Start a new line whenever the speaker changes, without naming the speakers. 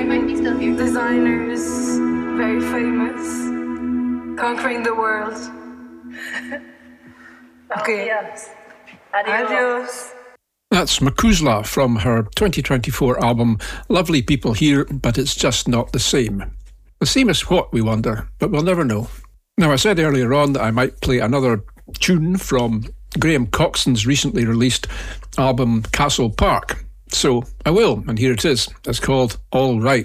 might be still here.
Designers, very famous, conquering the world. Okay.
Adios.
Adios.
That's Makuzla from her 2024 album Lovely People Here, but It's Just Not the Same. The same as what, we wonder, but we'll never know. Now, I said earlier on that I might play another tune from Graham Coxon's recently released album Castle Park. So I will, and here it is. It's called All Right.